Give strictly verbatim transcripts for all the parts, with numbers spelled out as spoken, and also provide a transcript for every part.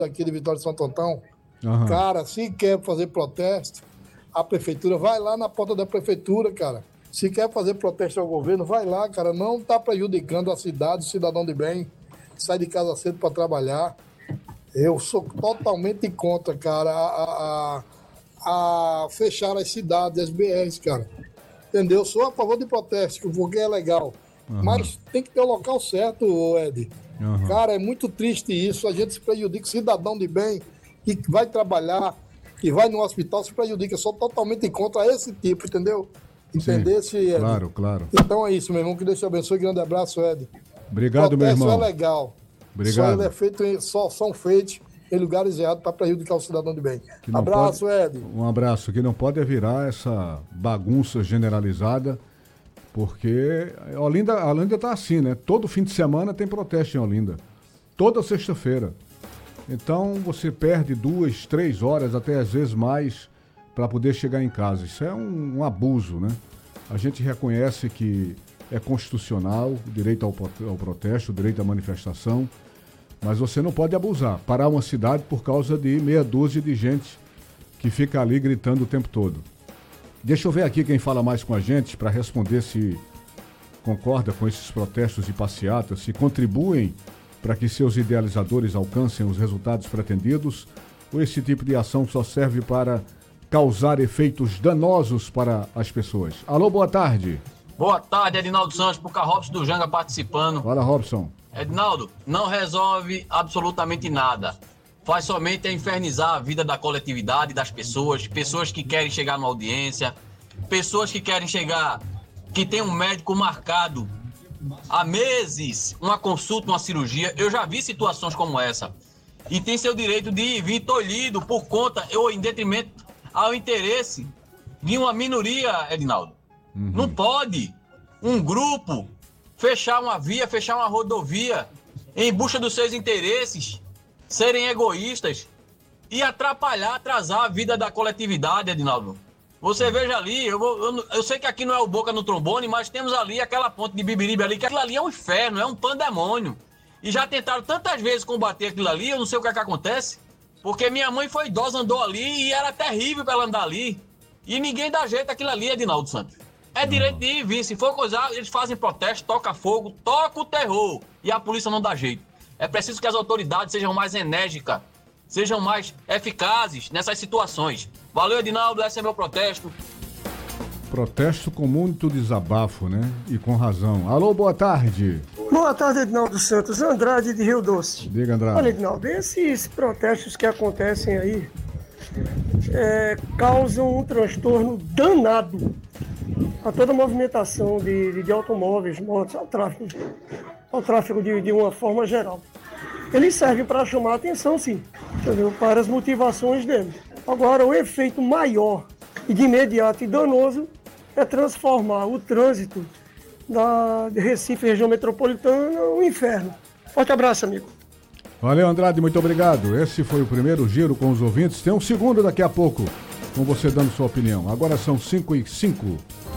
aqui de Vitória de Santo Antão. Uhum. Cara, se quer fazer protesto, a prefeitura vai lá na porta da prefeitura, cara. Se quer fazer protesto ao governo, vai lá, cara. Não está prejudicando a cidade, o cidadão de bem, que sai de casa cedo para trabalhar. Eu sou totalmente contra, cara, a, a, a fechar as cidades, as B Rs, cara. Entendeu? Eu sou a favor de protesto, porque é legal. Uhum. Mas tem que ter o local certo, Ed. Uhum. Cara, é muito triste isso. A gente se prejudica, cidadão de bem, que vai trabalhar, que vai no hospital, se prejudica. Eu sou totalmente contra esse tipo, entendeu? Entendesse, Ed? Claro, claro. Então é isso, meu irmão. Que Deus te abençoe. Grande abraço, Ed. Obrigado, meu irmão. Protesto é legal. Obrigado. Só, ele é feito em, só são feitos em lugares errados para prejudicar o cidadão de bem. Abraço, pode, Ed. Um abraço. Que não pode virar essa bagunça generalizada, porque Olinda, a Olinda está assim, né? Todo fim de semana tem protesto em Olinda. Toda sexta-feira. Então você perde duas, três horas, até às vezes mais, para poder chegar em casa. Isso é um, um abuso, né? A gente reconhece que é constitucional o direito ao, ao protesto, o direito à manifestação, mas você não pode abusar, parar uma cidade por causa de meia dúzia de gente que fica ali gritando o tempo todo. Deixa eu ver aqui quem fala mais com a gente para responder se concorda com esses protestos e passeatas, se contribuem para que seus idealizadores alcancem os resultados pretendidos, ou esse tipo de ação só serve para causar efeitos danosos para as pessoas. Alô, boa tarde. Boa tarde, Edinaldo Santos, por cá, Robson do Janga participando. Fala, Robson. Edinaldo, não resolve absolutamente nada. Faz somente a infernizar a vida da coletividade, das pessoas, pessoas que querem chegar numa audiência, pessoas que querem chegar, que tem um médico marcado há meses, uma consulta, uma cirurgia. Eu já vi situações como essa. E tem seu direito de vir tolhido por conta ou em detrimento ao interesse de uma minoria, Edinaldo. Uhum. Não pode um grupo fechar uma via, fechar uma rodovia em busca dos seus interesses, serem egoístas e atrapalhar, atrasar a vida da coletividade, Edinaldo. Você veja ali, eu, eu, eu sei que aqui não é o Boca no Trombone, mas temos ali aquela ponte de Bibiribe ali, que aquilo ali é um inferno, é um pandemônio. E já tentaram tantas vezes combater aquilo ali, eu não sei o que é que acontece, porque minha mãe foi idosa, andou ali e era terrível para ela andar ali. E ninguém dá jeito aquilo ali, Edinaldo Santos. É direito de ir e vir. Se for coisa, eles fazem protesto, toca fogo, toca o terror. E a polícia não dá jeito. É preciso que as autoridades sejam mais enérgicas, sejam mais eficazes nessas situações. Valeu, Edinaldo, esse é meu protesto. Protesto com muito desabafo, né? E com razão. Alô, boa tarde. Boa tarde, Edinaldo Santos. Andrade de Rio Doce. Diga, Andrade. Olha, Edinaldo, esses protestos que acontecem aí é, causam um transtorno danado a toda a movimentação de, de, de automóveis, motos, ao tráfego, ao tráfego de, de uma forma geral. Eles servem para chamar a atenção, sim, entendeu? Para as motivações deles. Agora, o efeito maior e de imediato e danoso é transformar o trânsito da de Recife, região metropolitana, um inferno. Forte abraço, amigo. Valeu, Andrade, muito obrigado. Esse foi o primeiro giro com os ouvintes. Tem um segundo daqui a pouco, com você dando sua opinião. Agora são cinco e cinco.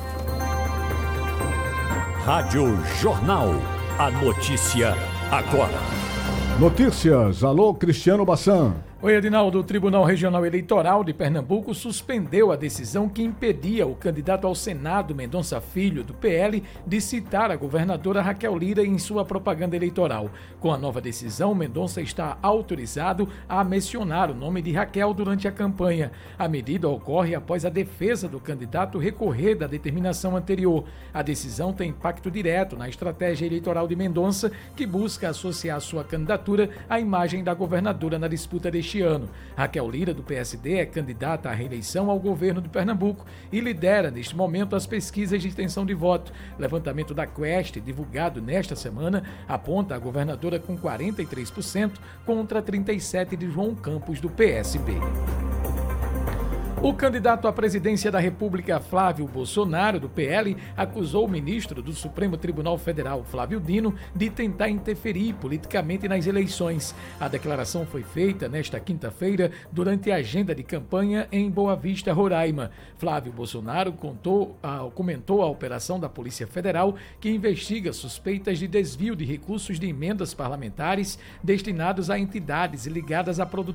Rádio Jornal. A notícia agora. Notícias. Alô, Cristiano Bassan. Oi, Edinaldo. O Tribunal Regional Eleitoral de Pernambuco suspendeu a decisão que impedia o candidato ao Senado, Mendonça Filho, do P L, de citar a governadora Raquel Lira em sua propaganda eleitoral. Com a nova decisão, Mendonça está autorizado a mencionar o nome de Raquel durante a campanha. A medida ocorre após a defesa do candidato recorrer da determinação anterior. A decisão tem impacto direto na estratégia eleitoral de Mendonça, que busca associar sua candidatura à imagem da governadora na disputa deste ano. Raquel Lira, do P S D, é candidata à reeleição ao governo de Pernambuco e lidera, neste momento, as pesquisas de intenção de voto. Levantamento da Quest, divulgado nesta semana, aponta a governadora com quarenta e três por cento contra trinta e sete por cento de João Campos, do P S B. O candidato à presidência da República, Flávio Bolsonaro, do P L, acusou o ministro do Supremo Tribunal Federal, Flávio Dino, de tentar interferir politicamente nas eleições. A declaração foi feita nesta quinta-feira durante a agenda de campanha em Boa Vista, Roraima. Flávio Bolsonaro contou, ah, comentou a operação da Polícia Federal, que investiga suspeitas de desvio de recursos de emendas parlamentares destinados a entidades ligadas à produção